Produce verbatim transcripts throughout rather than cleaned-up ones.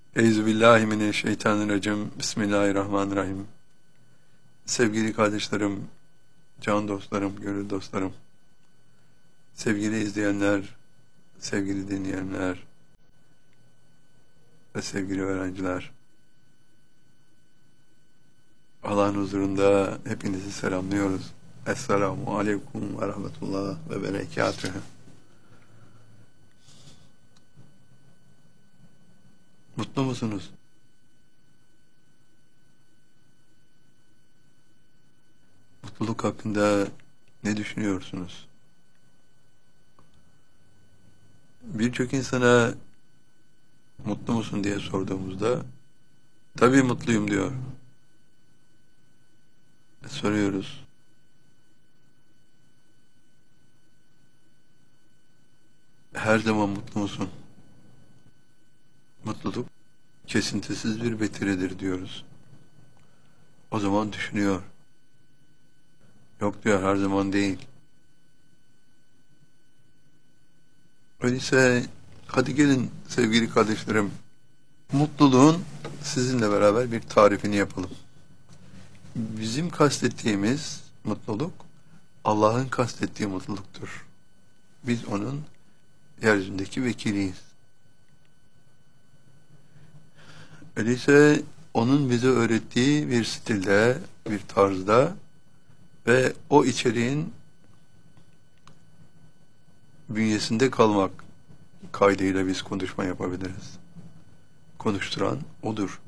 Euzubillahimineşşeytanirracim. Bismillahirrahmanirrahim. Sevgili kardeşlerim, can dostlarım, gönül dostlarım, sevgili izleyenler, sevgili dinleyenler ve sevgili öğrenciler, Allah'ın huzurunda hepinizi selamlıyoruz. Esselamu aleyküm ve rahmetullah ve berekatühü. Mutlu musunuz? Mutluluk hakkında ne düşünüyorsunuz? Birçok insana mutlu musun diye sorduğumuzda tabii mutluyum diyor. E, soruyoruz. Her zaman mutlu musun? Mutluluk kesintisiz bir betiridir diyoruz. O zaman düşünüyor. Yok diyor, her zaman değil. Öyleyse hadi gelin sevgili kardeşlerim, mutluluğun sizinle beraber bir tarifini yapalım. Bizim kastettiğimiz mutluluk Allah'ın kastettiği mutluluktur. Biz onun yeryüzündeki vekiliyiz. Öyleyse onun bize öğrettiği bir stilde, bir tarzda ve o içeriğin bünyesinde kalmak kaydıyla biz konuşma yapabiliriz. Konuşturan odur.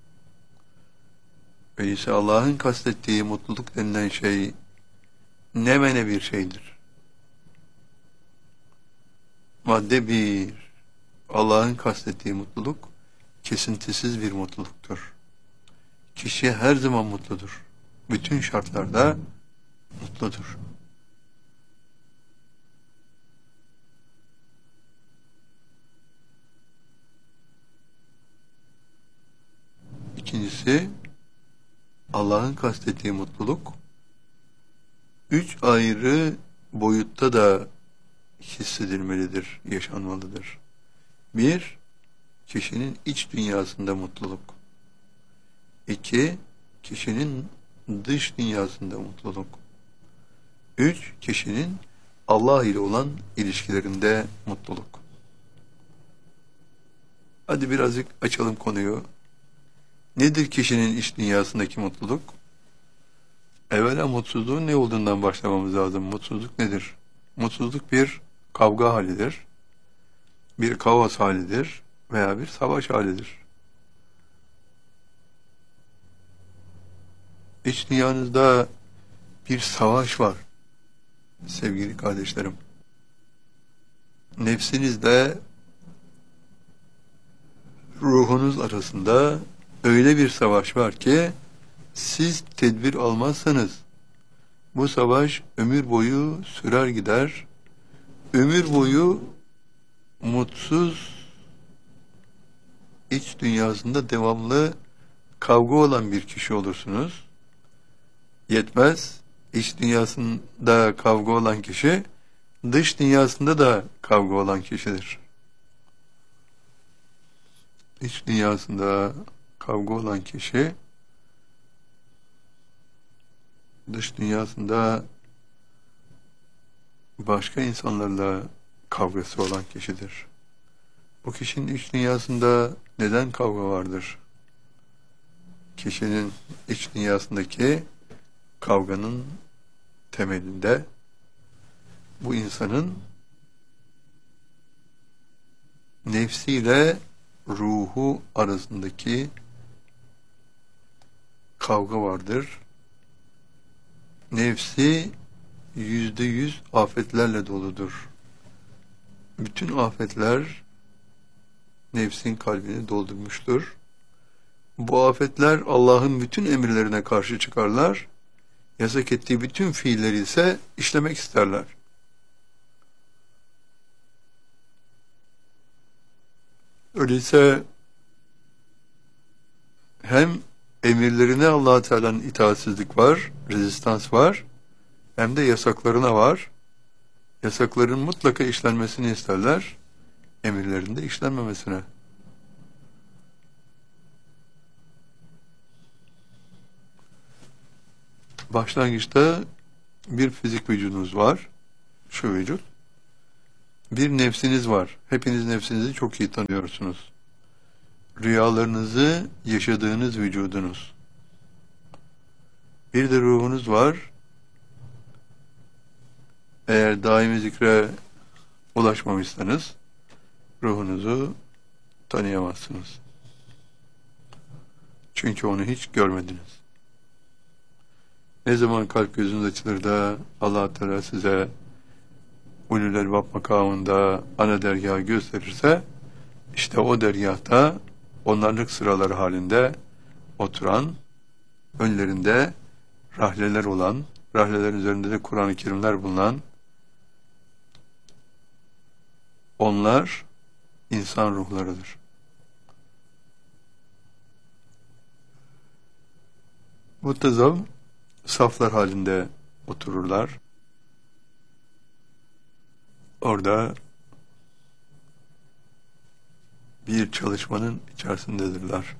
Öyleyse Allah'ın kastettiği mutluluk denilen şey ne mene bir şeydir. Madde bir, Allah'ın kastettiği mutluluk kesintisiz bir mutluluktur. Kişi her zaman mutludur. Bütün şartlarda mutludur. İkincisi, Allah'ın kastettiği mutluluk üç ayrı boyutta da hissedilmelidir, yaşanmalıdır. Bir, kişinin iç dünyasında mutluluk. İki, kişinin dış dünyasında mutluluk. Üç, kişinin Allah ile olan ilişkilerinde mutluluk. Hadi birazcık açalım konuyu. Nedir kişinin iç dünyasındaki mutluluk? Evvela mutsuzluğun ne olduğundan başlamamız lazım. Mutsuzluk nedir? Mutsuzluk bir kavga halidir, bir kaos halidir veya bir savaş halidir. İç dünyanızda bir savaş var sevgili kardeşlerim. Nefsinizle ruhunuz arasında öyle bir savaş var ki siz tedbir almazsanız bu savaş ömür boyu sürer gider. Ömür boyu mutsuz, iç dünyasında devamlı kavga olan bir kişi olursunuz. Yetmez, iç dünyasında kavga olan kişi, dış dünyasında da kavga olan kişidir. İç dünyasında kavga olan kişi, dış dünyasında başka insanlarla kavgası olan kişidir. Bu kişinin iç dünyasında neden kavga vardır? Kişinin iç dünyasındaki kavganın temelinde bu insanın nefsiyle ruhu arasındaki kavga vardır. Nefsi yüzde yüz afetlerle doludur. Bütün afetler nefsin kalbini doldurmuştur. Bu afetler Allah'ın bütün emirlerine karşı çıkarlar. Yasak ettiği bütün fiilleri ise işlemek isterler. Öyleyse hem emirlerine Allah-u Teala'nın itaatsizlik var, rezistans var, hem de yasaklarına var. Yasakların mutlaka işlenmesini isterler, emirlerinde işlenmemesine. Başlangıçta bir fizik vücudunuz var, şu vücut. Bir nefsiniz var. Hepiniz nefsinizi çok iyi tanıyorsunuz. Rüyalarınızı yaşadığınız vücudunuz. Bir de ruhunuz var. Eğer daimi zikre ulaşmamışsanız ruhunuzu tanıyamazsınız. Çünkü onu hiç görmediniz. Ne zaman kalp gözünüz açılır da Allah Teala size Ulul Elbab makamında ana dergahı gösterirse, işte o dergahta onlarlık sıraları halinde oturan, önlerinde rahleler olan, rahlelerin üzerinde de Kur'an-ı Kerimler bulunan, onlar insan ruhlarıdır. Muntazam saflar halinde otururlar. Orada bir çalışmanın içerisindedirler.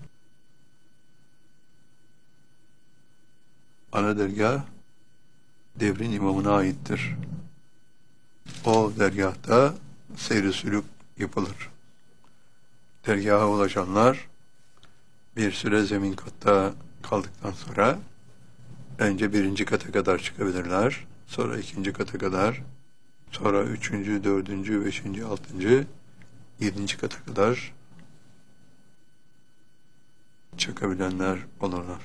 Ana dergah devrin imamına aittir. O dergahta seyr-i sülük yapılır. Dergaha ulaşanlar bir süre zemin katta kaldıktan sonra önce birinci kata kadar çıkabilirler. Sonra ikinci kata kadar, sonra üçüncü, dördüncü, beşinci, altıncı, yedinci kata kadar çıkabilenler olurlar.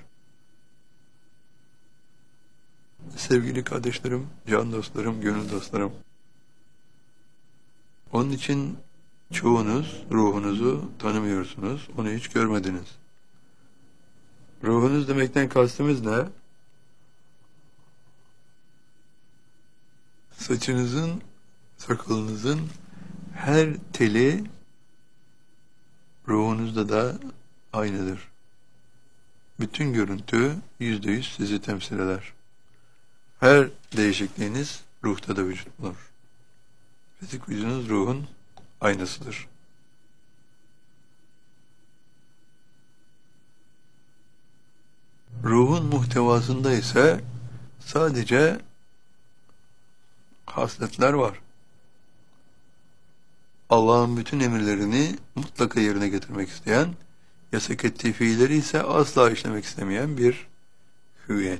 Sevgili kardeşlerim, can dostlarım, gönül dostlarım, onun için çoğunuz ruhunuzu tanımıyorsunuz, onu hiç görmediniz. Ruhunuz demekten kastımız ne? Saçınızın, sakalınızın her teli ruhunuzda da aynıdır. Bütün görüntü yüzde yüz sizi temsil eder. Her değişikliğiniz ruhta da vücut bulur. Fizik vücudunuz ruhun aynasıdır. Ruhun muhtevasında ise sadece hasletler var. Allah'ın bütün emirlerini mutlaka yerine getirmek isteyen, yasak ettiği fiilleri ise asla işlemek istemeyen bir hüviyet.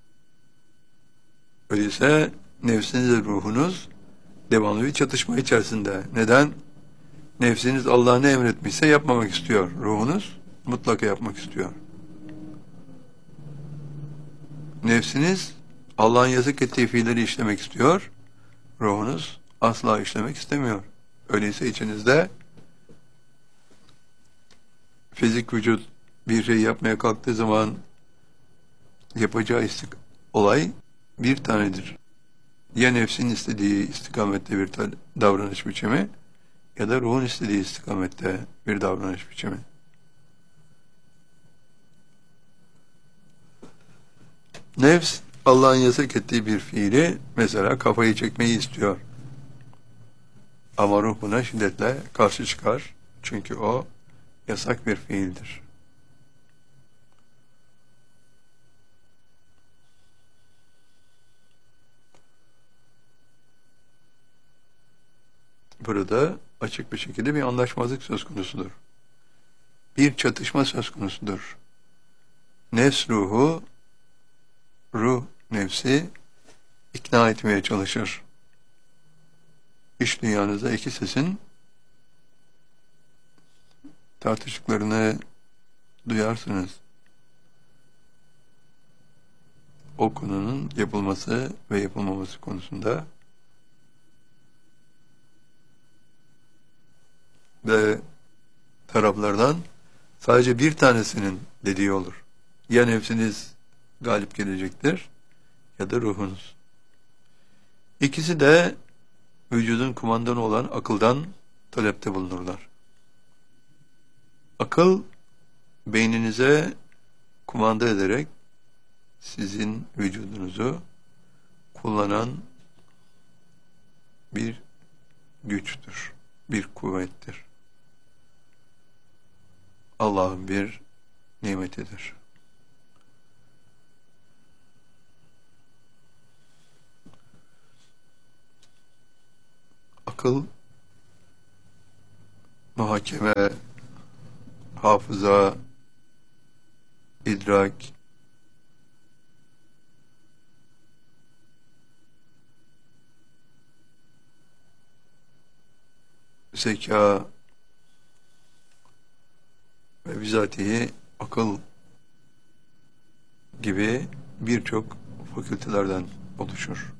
Öyleyse nefsinizle ruhunuz devamlı bir çatışma içerisinde. Neden? Nefsiniz Allah ne emretmişse yapmamak istiyor. Ruhunuz mutlaka yapmak istiyor. Nefsiniz Allah'ın yasak ettiği fiilleri işlemek istiyor. Ruhunuz asla işlemek istemiyor. Öyleyse içinizde fizik vücut bir şey yapmaya kalktığı zaman yapacağı istik olay bir tanedir. Ya nefsin istediği istikamette bir davranış biçimi ya da ruhun istediği istikamette bir davranış biçimi. Nefs Allah'ın yasak ettiği bir fiili, mesela kafayı çekmeyi istiyor. Ama ruh buna şiddetle karşı çıkar. Çünkü o yasak bir fiildir. Burada açık bir şekilde bir anlaşmazlık söz konusudur. Bir çatışma söz konusudur. Nefs ruhu, ruh nefsi ikna etmeye çalışır. İç dünyanızda iki sesin tartıştıklarını duyarsınız. O konunun yapılması ve yapılmaması konusunda ve taraflardan sadece bir tanesinin dediği olur. Ya nefsiniz galip gelecektir ya da ruhunuz. İkisi de vücudun kumandanı olan akıldan talepte bulunurlar. Akıl beyninize kumanda ederek sizin vücudunuzu kullanan bir güçtür, bir kuvvettir. Allah'ın bir nimetidir. akıl, muhakeme, hafıza, idrak, zeka ve bizatihi akıl gibi birçok fakültelerden oluşur.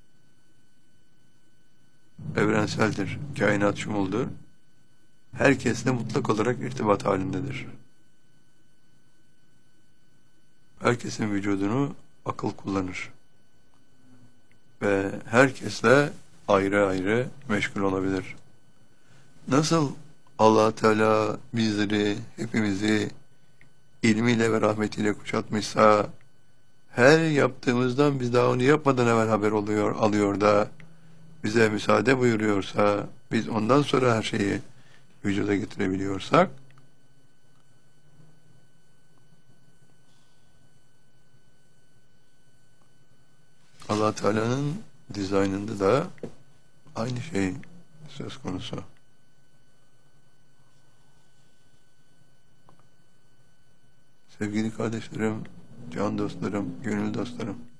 Evrenseldir, kainat şumuldur. Herkesle mutlak olarak irtibat halindedir. Herkesin vücudunu akıl kullanır. Ve herkesle ayrı ayrı meşgul olabilir. Nasıl Allah Teala bizleri, hepimizi ilmiyle ve rahmetiyle kuşatmışsa, her yaptığımızdan biz daha onu yapmadan evvel haber oluyor, alıyor da bize müsaade buyuruyorsa, biz ondan sonra her şeyi vücuda getirebiliyorsak, Allah Teala'nın dizaynında da aynı şey söz konusu. Sevgili kardeşlerim, can dostlarım, gönül dostlarım,